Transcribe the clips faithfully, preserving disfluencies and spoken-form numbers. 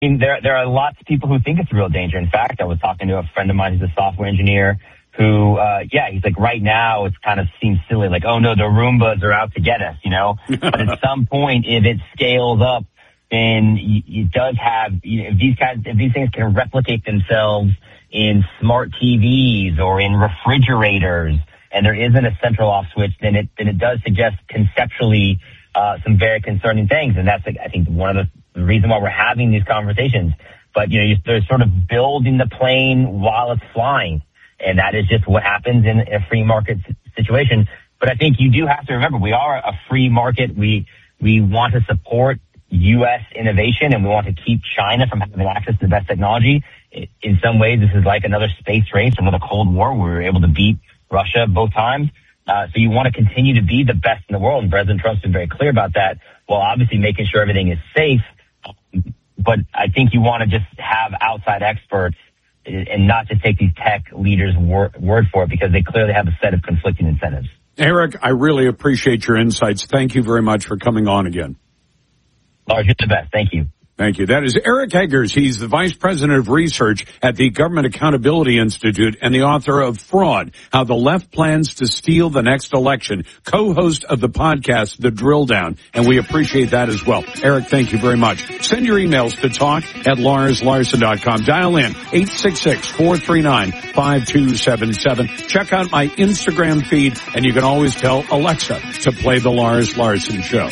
I mean, there there are lots of people who think it's a real danger. In fact, I was talking to a friend of mine who's a software engineer who, uh, yeah, he's like, right now it kind of seems silly, like, oh no, the Roombas are out to get us, you know? But at some point, if it scales up, then it does have, you know, if these kinds, if these things can replicate themselves in smart T Vs or in refrigerators, and there isn't a central off switch, then it then it does suggest conceptually uh, some very concerning things, and that's, I think, one of the reasons why we're having these conversations. But you know, they're sort of building the plane while it's flying. And that is just what happens in a free market situation. But I think you do have to remember, we are a free market. We we want to support U S innovation, and we want to keep China from having access to the best technology. In some ways, this is like another space race, another Cold War, where we were able to beat Russia both times. Uh, so you want to continue to be the best in the world, and President Trump's been very clear about that, while obviously making sure everything is safe. But I think you want to just have outside experts and not just take these tech leaders' wor- word for it, because they clearly have a set of conflicting incentives. Eric, I really appreciate your insights. Thank you very much for coming on again. Lars, you're the best. Thank you. Thank you. That is Eric Eggers. He's the Vice President of Research at the Government Accountability Institute and the author of Fraud, How the Left Plans to Steal the Next Election, co-host of the podcast, The Drill Down. And we appreciate that as well. Eric, thank you very much. Send your emails to talk at lars larson dot com. Dial in eight six six, four three nine, five two seven seven. Check out my Instagram feed, and you can always tell Alexa to play The Lars Larson Show.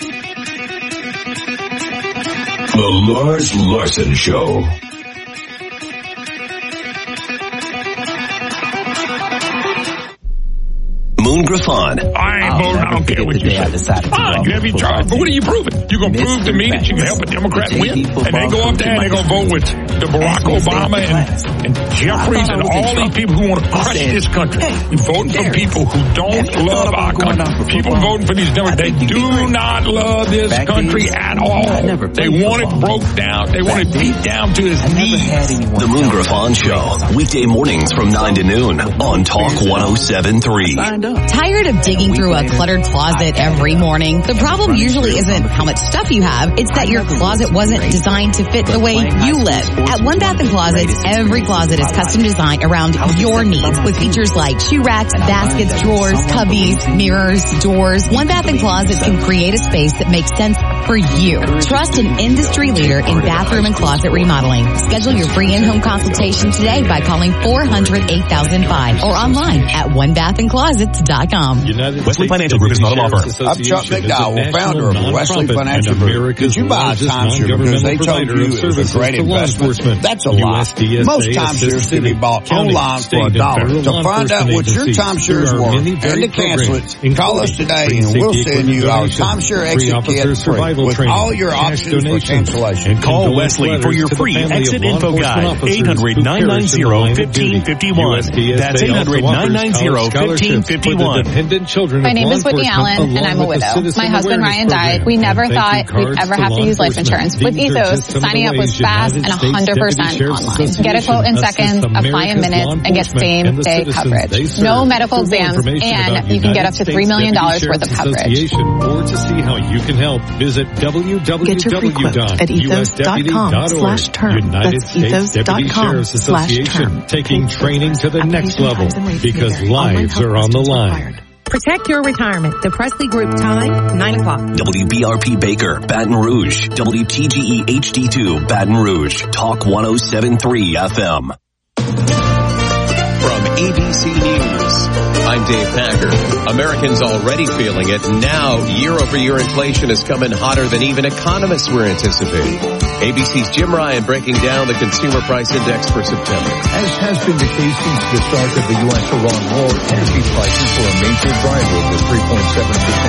The Lars Larson Show. Moon Griffon. I ain't voting. I don't care what you say. Fine, you have your charge. But what are you proving? You're going to prove to me that you can help a Democrat win? And they go up there and they're going to vote with the Barack Obama and, and Jeffries and all these people who want to crush this country. You're voting for people who don't love our country. People voting for these Democrats, they do not love this country at all. They want it broke down. They want it beat down to his knees. The Moon Griffon Show. Weekday mornings from nine to noon on Talk one oh seven point three. Tired of digging through a cluttered closet every morning? The problem usually isn't how much stuff you have. It's that your closet wasn't designed to fit the way you live. At One Bath and Closets, every closet is custom designed around your needs with features like shoe racks, baskets, drawers, cubbies, mirrors, doors. One Bath and Closets can create a space that makes sense for you. Trust an industry leader in bathroom and closet remodeling. Schedule your free in-home consultation today by calling four hundred, eight thousand five or online at one bath and closets dot com. Wesley Financial Group is not a law firm. I'm Chuck McDowell, founder of Wesley Financial Group. Did you buy a timeshare because they told you it was a great investment? That's a lie. Most timeshares can be bought online for a dollar. To find out what your timeshare is worth and to cancel it, call us today and we'll send you our timeshare exit kit free with all your options for cancellation. And call Wesley for your free exit info guide. eight hundred, nine nine zero, one five five one. That's eight hundred, nine nine zero, one five five one. My name is Whitney Allen, and I'm a widow. My husband, Ryan, died. We never thought we'd ever have to use life insurance. With Ethos, signing up was fast and one hundred percent online. Get a quote in seconds, apply in minutes, and get same-day coverage. No medical exams, and you can get up to three million dollars worth of coverage. Or to see how you can help, visit w w w dot u s deputy dot org. United States Deputy Sheriff's Association, taking training to the next level because lives are on the line. Protect your retirement. The Presley Group time, nine o'clock. W B R P Baker, Baton Rouge. W T G E H D two, Baton Rouge. Talk one oh seven point three F M. From A B C News, I'm Dave Packer. Americans already feeling it. Now, year-over-year inflation is coming hotter than even economists were anticipating. A B C's Jim Ryan breaking down the Consumer Price Index for September. As has been the case since the start of the U S Iran war, energy prices were a major driver of the three point seven percent